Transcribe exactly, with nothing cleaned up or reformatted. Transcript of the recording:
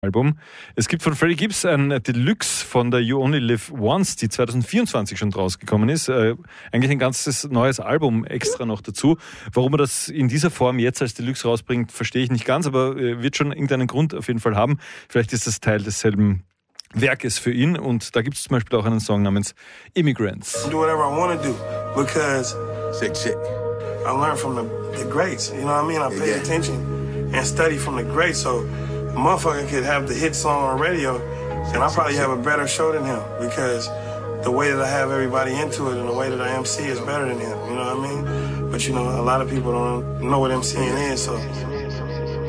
Album. Es gibt von Freddie Gibbs ein Deluxe von der You Only Live Once, die zwanzig vierundzwanzig schon rausgekommen ist. Äh, eigentlich ein ganzes neues Album extra noch dazu. Warum er das in dieser Form jetzt als Deluxe rausbringt, verstehe ich nicht ganz, aber äh, wird schon irgendeinen Grund auf jeden Fall haben. Vielleicht ist das Teil desselben Werkes für ihn, und da gibt es zum Beispiel auch einen Song namens Immigrants. Do whatever I want to do because sick shit. I learned from the, the greats, you know what I mean? I pay yeah. attention and study from the greats, so a motherfucker could have the hit song on radio and I probably have a better show than him because the way that I have everybody into it and the way that I M C is better than him, you know what I mean? But you know, a lot of people don't know what MCing is, so